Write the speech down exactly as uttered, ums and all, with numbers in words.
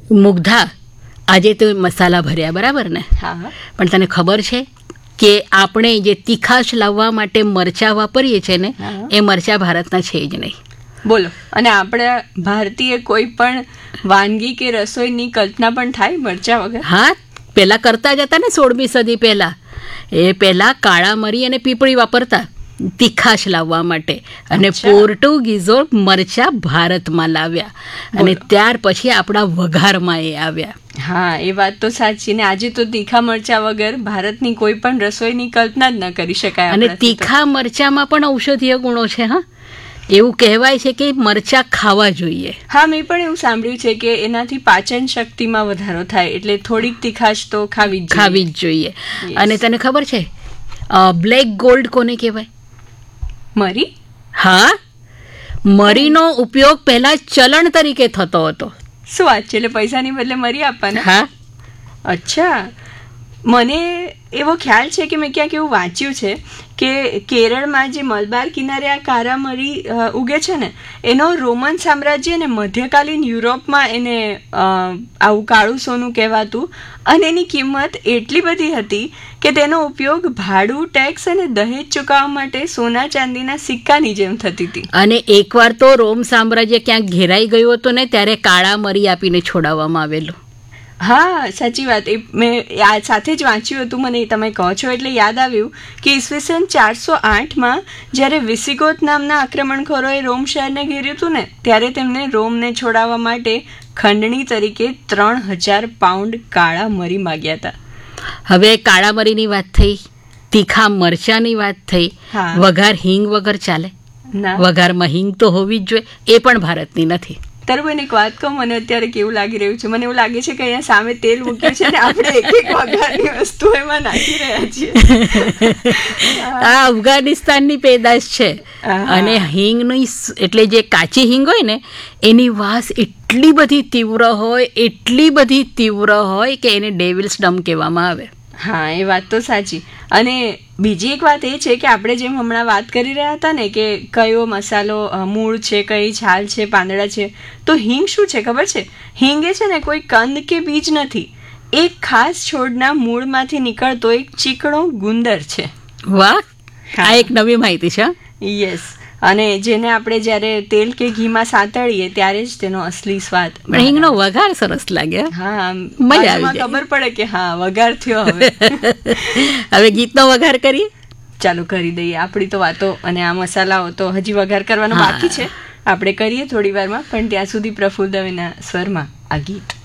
મુગ્ધા, આજે તો મસાલા ભર્યા બરાબર ને? હા. પણ તને ખબર છે કે આપણે જે તીખાશ લાવવા માટે મરચાં વાપરીએ છીએ ને, એ મરચાં ભારતના છે જ નહીં. બોલો. અને આપણે ભારતીય કોઈ પણ વાનગી કે રસોઈની કલ્પના પણ થાય મરચાં વગર? હા, પહેલાં કરતા જ હતા ને, સોળમી સદી પહેલાં. એ પહેલાં કાળા મરી અને પીપળી વાપરતા તીખાશ લાવવા માટે, અને પોર્ટુગીઝો મરચાં ભારતમાં લાવ્યા, અને ત્યાર પછી આપણા વઘારમાં એ આવ્યા. હા, એ વાત તો સાચી. ને આજે તો તીખા મરચા વગર ભારતની કોઈ પણ રસોઈની કલ્પના જ ન કરી શકાય. અને તીખા મરચામાં પણ ઔષધીય ગુણો છે. હા, એવું કહેવાય છે કે મરચા ખાવા જોઈએ. હા, મેં પણ એવું સાંભળ્યું છે કે એનાથી પાચન શક્તિમાં વધારો થાય, એટલે થોડીક તીખાશ તો ખાવી જ ખાવી જ જોઈએ. અને તને ખબર છે બ્લેક ગોલ્ડ કોને કહેવાય? મરી. હા, મરીનો ઉપયોગ પહેલા ચલણ તરીકે થતો હતો. શું વાત છે? એટલે પૈસાની બદલે મરી આપવાના? હા. અચ્છા. મને એવો ખ્યાલ છે કે મેં ક્યાંક એવું વાંચ્યું છે કે કેરળમાં જે મલબાર કિનારે આ કાળા મરી ઉગે છે ને, એનો રોમન સામ્રાજ્ય અને મધ્યકાલીન યુરોપમાં એને આવું કાળું સોનું કહેવાતું, અને એની કિંમત એટલી બધી હતી કે તેનો ઉપયોગ ભાડું, ટેક્સ અને દહેજ ચૂકવવા માટે સોના ચાંદીના સિક્કાની જેમ થતી હતી. અને એકવાર તો રોમ સામ્રાજ્ય ક્યાંક ઘેરાઈ ગયું હતું ને, ત્યારે કાળા મરી આપીને છોડાવવામાં આવેલું. હા, સાચી વાત. એ મેં આ સાથે જ વાંચ્યું હતું. મને તમે કહો છો એટલે યાદ આવ્યું કે ઈસવીસન ચારસો આઠમાં જ્યારે વિસિગોથ નામના આક્રમણખોરોએ રોમ શહેરને ઘેર્યું હતું ને, ત્યારે તેમને રોમને છોડાવવા માટે ખંડણી તરીકે ત્રણ હજાર પાઉન્ડ કાળા મરી માગ્યા હતા. હવે કાળા મરીની વાત થઈ, તીખા મરચાની વાત થઈ, વઘાર હિંગ વગર ચાલે? વઘારમાં હિંગ તો હોવી જ જોઈએ. એ પણ ભારતની નથી. તરબોને એક વાત કહું, મને અત્યારે કેવું લાગી રહ્યું છે, મને એવું લાગે છે કે અહીંયા સામે તેલ મૂક્યું છે ને આપણે એક એક વઘારની વસ્તુ એમાં નાખી રહ્યા છીએ. આ અફઘાનિસ્તાનની પેદાશ છે. અને હિંગની એટલે જે કાચી હિંગ હોય ને, એની વાસ એટલી બધી તીવ્ર હોય, એટલી બધી તીવ્ર હોય કે એને ડેવિલ્સ ડમ કહેવામાં આવે. હા, એ વાત તો સાચી. અને બીજી એક વાત એ છે કે આપણે જેમ હમણાં વાત કરી રહ્યા હતા ને કે કયો મસાલો મૂળ છે, કઈ છાલ છે, પાંદડા છે, તો હિંગ શું છે ખબર છે? હિંગ એ છે ને કોઈ કંદ કે બીજ નથી, એક ખાસ છોડના મૂળમાંથી નીકળતો એક ચીકણો ગુંદર છે. વાહ, આ એક નવી માહિતી છે. યસ. અને જેને આપણે જ્યારે તેલ કે ઘીમાં સાંતળીએ ત્યારે જ તેનો અસલી સ્વાદ. પણ હિંગનો વઘાર સરસ લાગે. હા, મજા આવી જાય. ખબર પડે કે હા વઘાર થયો. હવે હવે ગીતનો વઘાર કરીએ. ચાલો કરી દઈએ. આપણી તો વાતો અને આ મસાલાઓ તો હજી વઘાર કરવાનો બાકી છે, આપણે કરીએ થોડી વારમાં. પણ ત્યાં સુધી પ્રફુલ્લ દવેના સ્વરમાં આ ગીત.